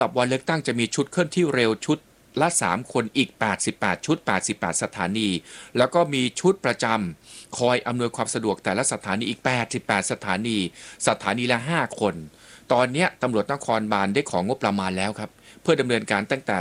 สำหรับวันเลือกตั้งจะมีชุดเคลื่อนที่เร็วชุดละ3คนอีก88ชุด88สถานีแล้วก็มีชุดประจำคอยอำนวยความสะดวกแต่ละสถานีอีก88สถานีสถานีละ5คนตอนนี้ตำรวจนครบาลได้ของงบประมาณแล้วครับเพื่อดำเนินการตั้งแต่